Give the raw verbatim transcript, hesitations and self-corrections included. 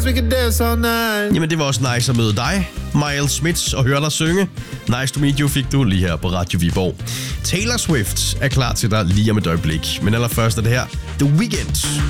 we can dance all night. Jamen, det var også nice at møde dig, Miles Smits, og høre dig synge. Nice to meet you fik du lige her på Radio Viborg. Taylor Swift er klar til dig lige om et øjeblik. Men allerførst er det her The Weeknd.